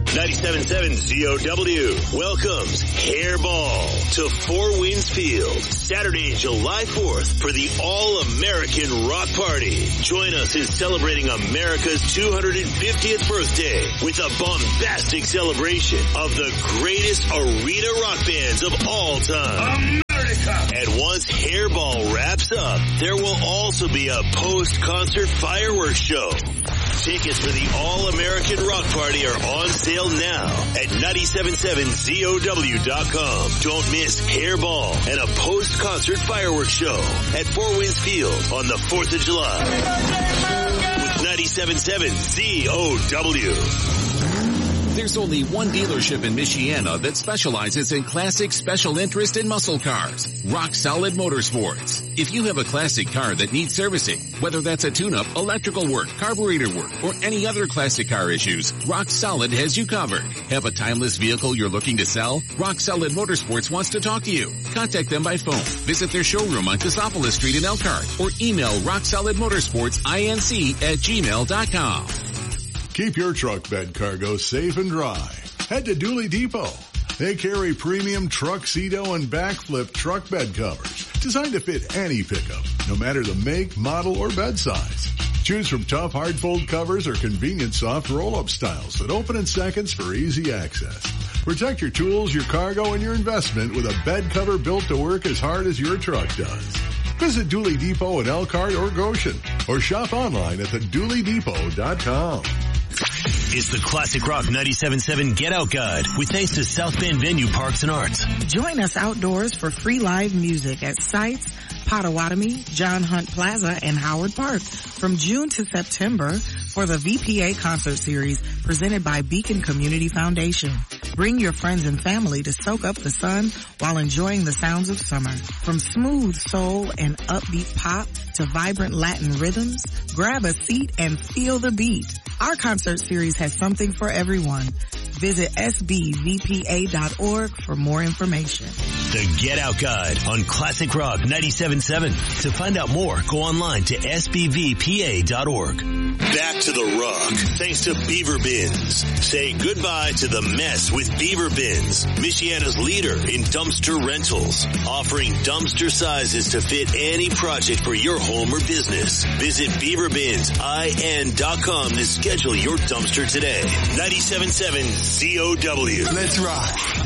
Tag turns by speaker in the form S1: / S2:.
S1: 97.7 ZOW welcomes Hairball to Four Winds Field, Saturday, July 4th for the All-American Rock Party. Join us in celebrating America's 250th birthday with a bombastic celebration of the greatest arena rock bands of all time. And once Hairball wraps up, there will also be a post-concert fireworks show. Tickets for the All-American Rock Party are on sale now at 977ZOW.com. Don't miss Hairball and a post-concert fireworks show at Four Winds Field on the 4th of July. With 97.7 ZOW.
S2: There's only one dealership in Michiana that specializes in classic special interest in muscle cars, Rock Solid Motorsports. If you have a classic car that needs servicing, whether that's a tune-up, electrical work, carburetor work, or any other classic car issues, Rock Solid has you covered. Have a timeless vehicle you're looking to sell? Rock Solid Motorsports wants to talk to you. Contact them by phone, visit their showroom on Cassopolis Street in Elkhart, or email rocksolidmotorsportsinc@gmail.com.
S3: Keep your truck bed cargo safe and dry. Head to Dooley Depot. They carry premium Truxedo and backflip truck bed covers designed to fit any pickup, no matter the make, model, or bed size. Choose from tough hard fold covers or convenient soft roll-up styles that open in seconds for easy access. Protect your tools, your cargo, and your investment with a bed cover built to work as hard as your truck does. Visit Dooley Depot in Elkhart or Goshen, or shop online at thedooliedepot.com.
S1: It's the Classic Rock 97.7 Get Out Guide with thanks to South Bend Venue Parks and Arts.
S4: Join us outdoors for free live music at sites Potawatomi, John Hunt Plaza, and Howard Park from June to September for the VPA concert series presented by Beacon Community Foundation. Bring your friends and family to soak up the sun while enjoying the sounds of summer. From smooth soul and upbeat pop to vibrant Latin rhythms, grab a seat and feel the beat. Our concert series has something for everyone. Visit sbvpa.org for more information.
S1: The Get Out Guide on Classic Rock 97.7. To find out more, go online to sbvpa.org. Back to the rock, thanks to Beaver Bins. Say goodbye to the mess with Beaver Bins, Michiana's leader in dumpster rentals, offering dumpster sizes to fit any project for your home or business. Visit BeaverBinsIN.com to schedule your dumpster today. 97.7 ZOW.
S5: Let's rock.